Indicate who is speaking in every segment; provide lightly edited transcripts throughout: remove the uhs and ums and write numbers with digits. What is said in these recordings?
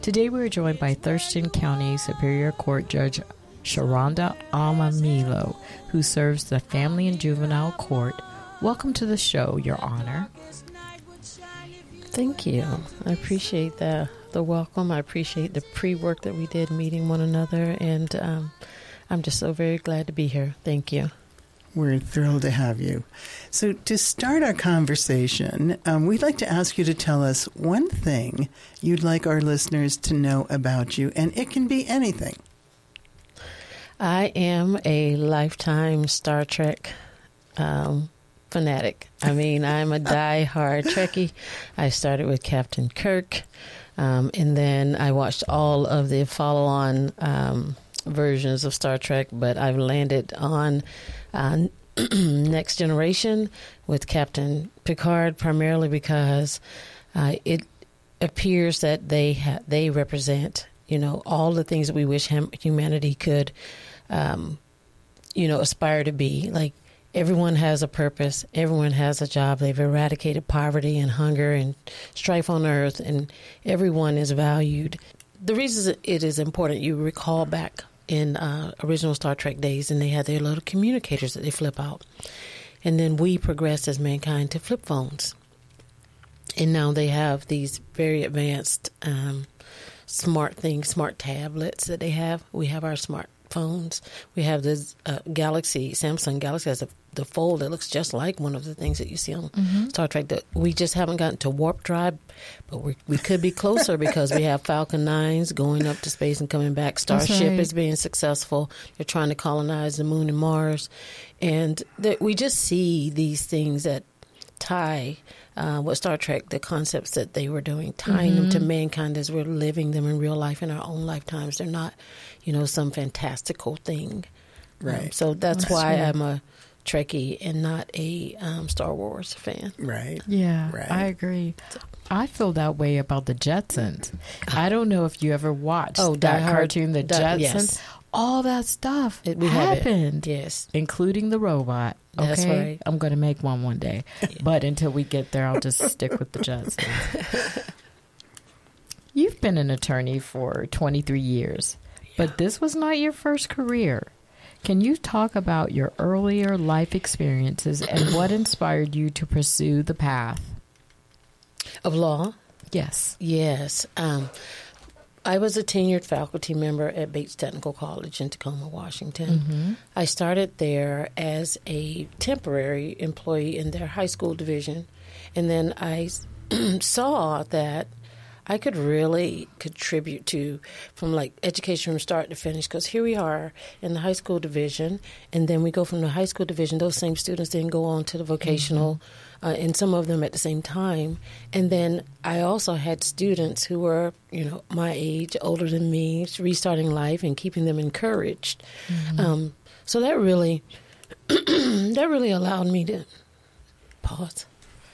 Speaker 1: Today we are joined by Thurston County Superior Court Judge Sharonda Amamilo, who serves the Family and Juvenile Court. Welcome to the show, Your Honor.
Speaker 2: Thank you. I appreciate the welcome. I appreciate the pre-work that we did meeting one another, and I'm just so very glad to be here. Thank you.
Speaker 3: We're thrilled to have you. So to start our conversation, we'd like to ask you to tell us one thing you'd like our listeners to know about you, and it can be anything.
Speaker 2: I am a lifetime Star Trek fanatic. I mean, I'm a die-hard Trekkie. I started with Captain Kirk, and then I watched all of the follow-on versions of Star Trek, but I've landed on Next Generation with Captain Picard, primarily because it appears that they represent, all the things that we wish humanity could, aspire to be. Like, everyone has a purpose. Everyone has a job. They've eradicated poverty and hunger and strife on Earth, and everyone is valued. The reason it is important, you recall back in original Star Trek days, and they had their little communicators that they flip out. And then we progressed as mankind to flip phones. And now they have these very advanced smart things, smart tablets that they have. We have our smartphones. We have this Samsung Galaxy has the fold that looks just like one of the things that you see on Star Trek. That we just haven't gotten to warp drive, but we could be closer because we have Falcon 9s going up to space and coming back. Starship is being successful. They're trying to colonize the moon and Mars. And we just see these things that tie what Star Trek, the concepts that they were doing, tying them to mankind as we're living them in real life in our own lifetimes. They're not, some fantastical thing.
Speaker 3: Right.
Speaker 2: So that's why I'm a Trekkie and not a Star Wars fan.
Speaker 3: Right.
Speaker 1: Yeah,
Speaker 3: right.
Speaker 1: I agree. I feel that way about the Jetsons. I don't know if you ever watched that cartoon, The Jetsons.
Speaker 2: Yes.
Speaker 1: All that stuff
Speaker 2: we
Speaker 1: happened.
Speaker 2: Yes.
Speaker 1: Including the robot. Okay?
Speaker 2: That's right.
Speaker 1: I'm going to make one day. But until we get there, I'll just stick with the Jetsons. You've been an attorney for 23 years, but this was not your first career. Can you talk about your earlier life experiences and what inspired you to pursue the path
Speaker 2: of law?
Speaker 1: Yes.
Speaker 2: Yes. I was a tenured faculty member at Bates Technical College in Tacoma, Washington. I started there as a temporary employee in their high school division, and then I saw that I could really contribute to from like education from start to finish, because here we are in the high school division, and then we go from the high school division, those same students then go on to the vocational, and some of them at the same time. And then I also had students who were, my age, older than me, restarting life and keeping them encouraged. So that really, allowed me to pause.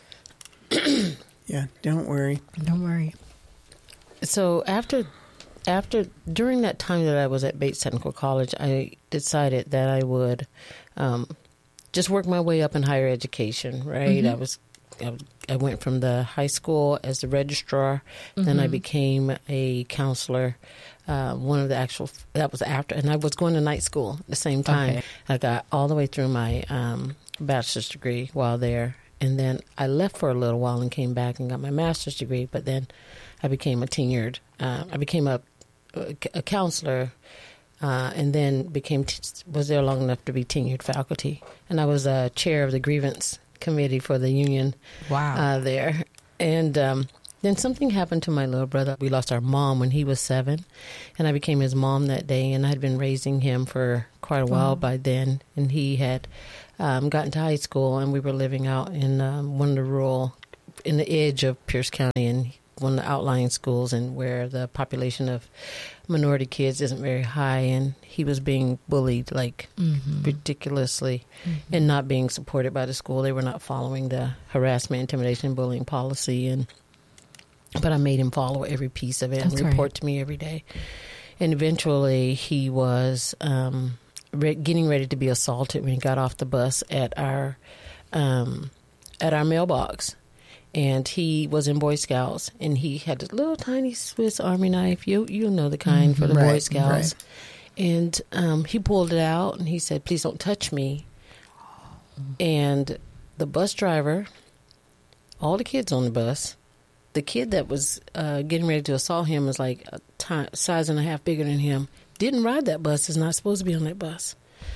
Speaker 3: Yeah, don't worry.
Speaker 1: Don't worry.
Speaker 2: So during that time that I was at Bates Technical College, I decided that I would just work my way up in higher education, right? I went from the high school as the registrar, then I became a counselor. That was after, and I was going to night school at the same time. Okay. I got all the way through my bachelor's degree while there, and then I left for a little while and came back and got my master's degree, but then I became a tenured, I became a counselor, and then was there long enough to be tenured faculty. And I was chair of the grievance committee for the union.
Speaker 1: Wow.
Speaker 2: There. And then something happened to my little brother. We lost our mom when he was 7, and I became his mom that day, and I had been raising him for quite a while by then, and he had gotten to high school, and we were living out in in the edge of Pierce County, and one of the outlying schools, and where the population of minority kids isn't very high, and he was being bullied ridiculously and not being supported by the school. They were not following the harassment, intimidation, and bullying policy, but I made him follow every piece of it and report to me every day. And eventually he was getting ready to be assaulted when he got off the bus at our mailbox. And he was in Boy Scouts, and he had this little tiny Swiss Army knife. You know the kind for the Boy Scouts. And he pulled it out, and he said, "Please don't touch me." And the bus driver, all the kids on the bus, the kid that was getting ready to assault him was like a size and a half bigger than him, didn't ride that bus, is not supposed to be on that bus.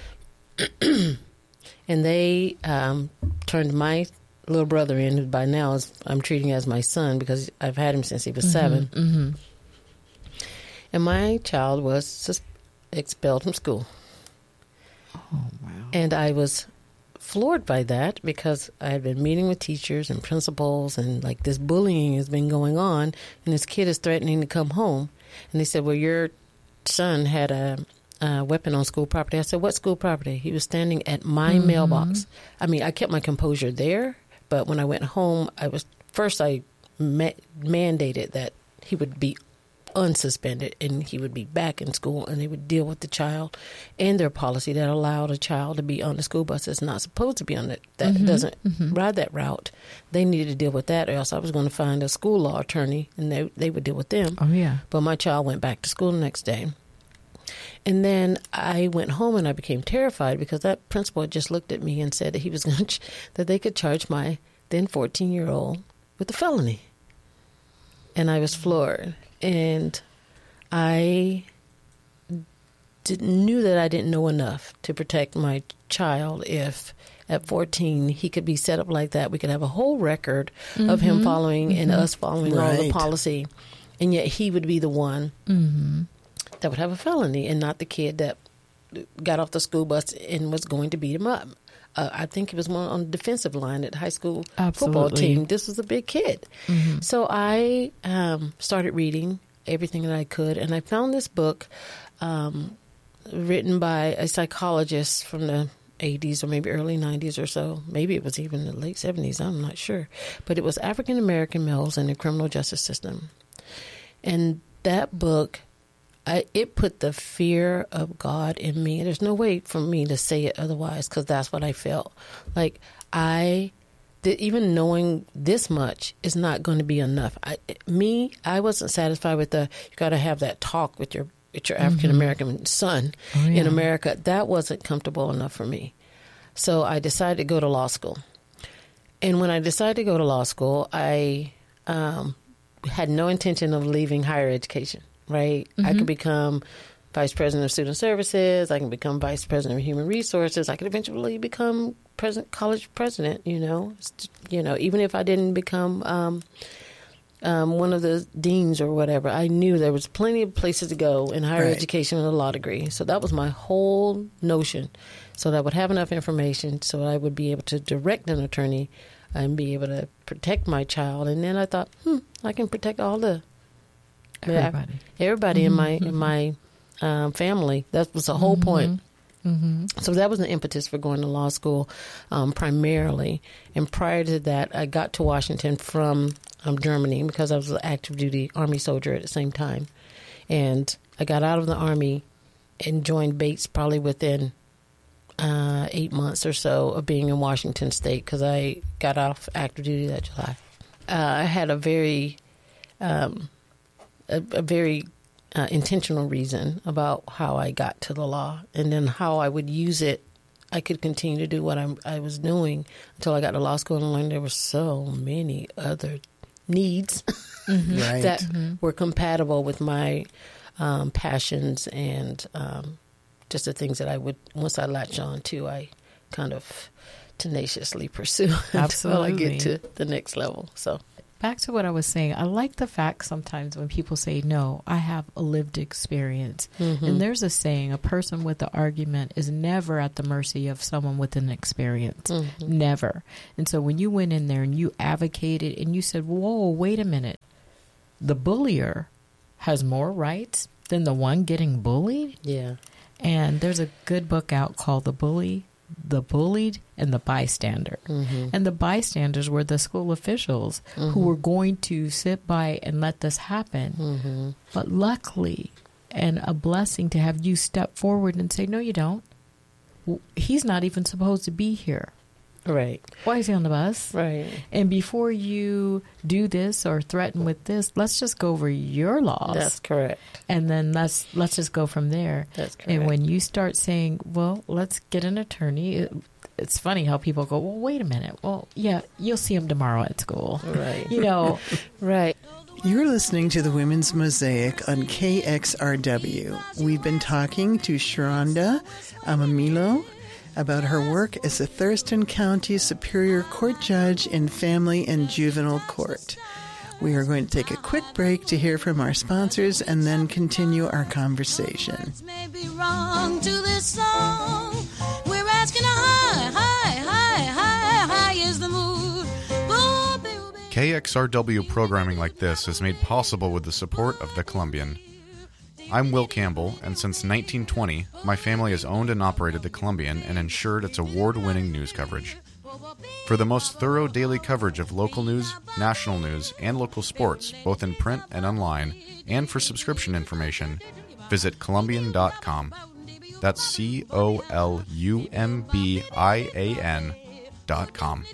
Speaker 2: And they turned my little brother in, who by now I'm treating as my son because I've had him since he was 7.
Speaker 1: Mm-hmm.
Speaker 2: And my child was expelled from school.
Speaker 1: Oh, wow.
Speaker 2: And I was floored by that because I had been meeting with teachers and principals, and like this bullying has been going on, and this kid is threatening to come home. And they said, "Well, your son had a weapon on school property." I said, "What school property?" He was standing at my mailbox. I mean, I kept my composure there, but when I went home, I mandated that he would be unsuspended and he would be back in school, and they would deal with the child and their policy that allowed a child to be on the school bus that's not supposed to be on it, that doesn't ride that route. They needed to deal with that, or else I was going to find a school law attorney and they would deal with them.
Speaker 1: Oh, yeah.
Speaker 2: But my child went back to school the next day. And then I went home and I became terrified because that principal had just looked at me and said that he was going to that they could charge my then 14-year-old with a felony. And I was floored. And I knew that I didn't know enough to protect my child. If at 14 he could be set up like that, we could have a whole record of him following and us following all the policy. And yet he would be the one that would have a felony, and not the kid that got off the school bus and was going to beat him up. I think he was one on the defensive line at the high school football team. This was a big kid. So I started reading everything that I could, and I found this book written by a psychologist from the 80s or maybe early 90s or so. Maybe it was even the late 70s. I'm not sure. But it was African American males in the criminal justice system. And that book, it put the fear of God in me. There's no way for me to say it otherwise, because that's what I felt. Like even knowing this much is not going to be enough. I wasn't satisfied with you got to have that talk with your African American son in America. That wasn't comfortable enough for me. So I decided to go to law school. And when I decided to go to law school, I had no intention of leaving higher education. Right? I could become vice president of student services. I can become vice president of human resources. I could eventually become college president. Even if I didn't become one of the deans or whatever, I knew there was plenty of places to go in higher education with a law degree. So that was my whole notion. So that I would have enough information so I would be able to direct an attorney and be able to protect my child. And then I thought, I can protect everybody in my family. That was the whole point. So that was the impetus for going to law school primarily. And prior to that, I got to Washington from Germany because I was an active duty Army soldier at the same time. And I got out of the Army and joined Bates probably within 8 months or so of being in Washington State, because I got off active duty that July. I had a very intentional reason about how I got to the law, and then how I would use it. I could continue to do what I was doing until I got to law school and learned there were so many other needs that were compatible with my passions and just the things that I would, once I latched on to, I kind of tenaciously pursue until I get to the next level. So.
Speaker 1: Back to what I was saying, I like the fact sometimes when people say, no, I have a lived experience. And there's a saying, a person with an argument is never at the mercy of someone with an experience. Never. And so when you went in there and you advocated and you said, whoa, wait a minute, the bullier has more rights than the one getting bullied?
Speaker 2: Yeah.
Speaker 1: And there's a good book out called The Bully, the Bullied, and the Bystander. And the bystanders were the school officials who were going to sit by and let this happen. But luckily, and a blessing to have you step forward and say, no, you don't. He's not even supposed to be here.
Speaker 2: Right.
Speaker 1: Why is he on the bus?
Speaker 2: Right.
Speaker 1: And before you do this or threaten with this, let's just go over your laws.
Speaker 2: That's correct.
Speaker 1: And then let's just go from there.
Speaker 2: That's correct.
Speaker 1: And when you start saying, well, let's get an attorney, it's funny how people go, well, wait a minute. Well, yeah, you'll see him tomorrow at school.
Speaker 2: Right.
Speaker 1: You know.
Speaker 2: Right.
Speaker 3: You're listening to the Women's Mosaic on KXRW. We've been talking to Sharonda Amamilo about her work as a Thurston County Superior Court Judge in Family and Juvenile Court. We are going to take a quick break to hear from our sponsors and then continue our conversation.
Speaker 4: May be wrong to this song. We're asking high is the mood.
Speaker 5: KXRW programming like this is made possible with the support of the Columbian. I'm Will Campbell, and since 1920, my family has owned and operated the Columbian and ensured its award-winning news coverage. For the most thorough daily coverage of local news, national news, and local sports, both in print and online, and for subscription information, visit Columbian.com. That's COLUMBIAN.com.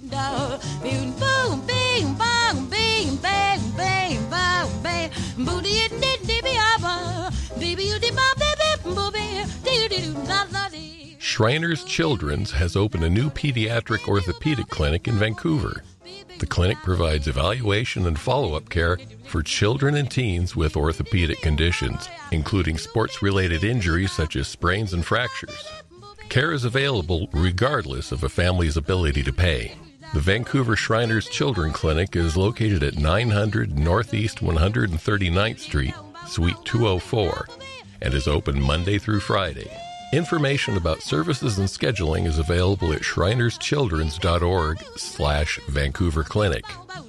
Speaker 6: Shriners Children's has opened a new pediatric orthopedic clinic in Vancouver. The clinic provides evaluation and follow-up care for children and teens with orthopedic conditions, including sports-related injuries such as sprains and fractures. Care is available regardless of a family's ability to pay. The Vancouver Shriners Children Clinic is located at 900 Northeast 139th Street, Suite 204, and is open Monday through Friday. Information about services and scheduling is available at shrinerschildrens.org/Vancouver Clinic.